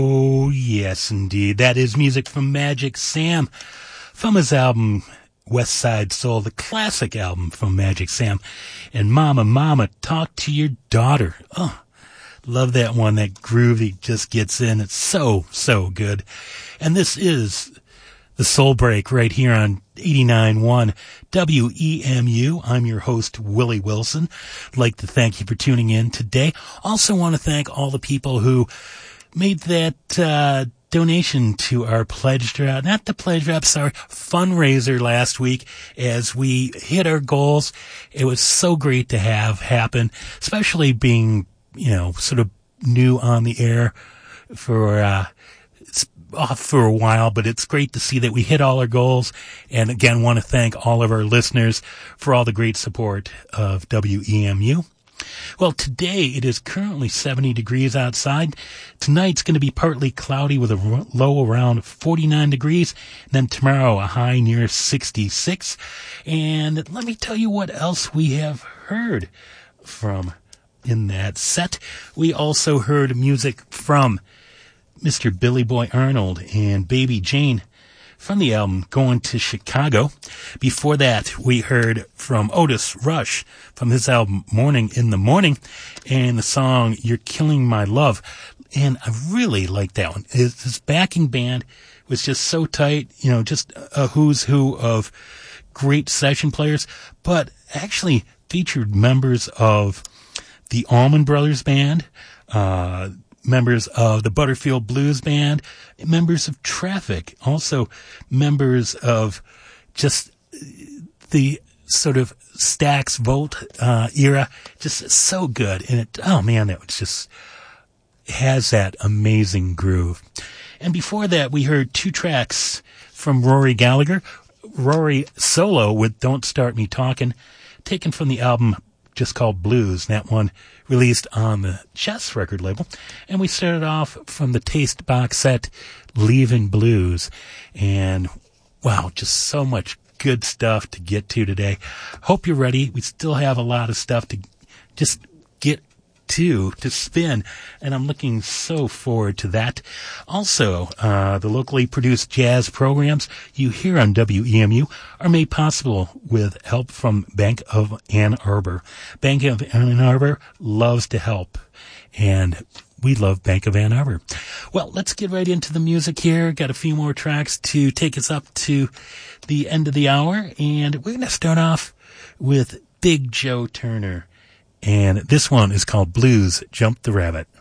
Oh, yes, indeed. That is music from Magic Sam from his album West Side Soul, the classic album from Magic Sam. And Mama, Mama, Talk to Your Daughter. Oh, love that one. That groove he just gets in. It's so, so good. And this is the Soul Break right here on 89.1 WEMU. I'm your host, Willie Wilson. I'd like to thank you for tuning in today. Also want to thank all the people who made that donation to our fundraiser last week as we hit our goals. It was so great to have happen, especially being, sort of new on the air for, it's off for a while, but it's great to see that we hit all our goals. And again, want to thank all of our listeners for all the great support of WEMU. Well, today it is currently 70 degrees outside. Tonight's going to be partly cloudy with a low around 49 degrees. And then tomorrow a high near 66. And let me tell you what else we have heard from in that set. We also heard music from Mr. Billy Boy Arnold and Baby Jane from the album Going to Chicago. Before that, we heard from Otis Rush from his album Morning in the Morning and the song You're Killing My Love. And I really like that one. His backing band was just so tight, just a who's who of great session players, but actually featured members of the Allman Brothers Band, members of the Butterfield Blues Band, members of Traffic, also members of just the sort of Stax Volt era. Just so good. And that was just has that amazing groove. And before that, we heard two tracks from Rory Gallagher. Rory solo with Don't Start Me Talking, taken from the album just called Blues. That one released on the Chess record label. And we started off from the Taste box set, Leaving Blues. And wow, just so much good stuff to get to today. Hope you're ready. We still have a lot of stuff to just get to spin, and I'm looking so forward to that. Also, the locally produced jazz programs you hear on WEMU are made possible with help from Bank of Ann Arbor. Bank of Ann Arbor loves to help, and we love Bank of Ann Arbor. Well, let's get right into the music here. Got a few more tracks to take us up to the end of the hour, and we're going to start off with Big Joe Turner. And this one is called Blues Jump the Rabbit.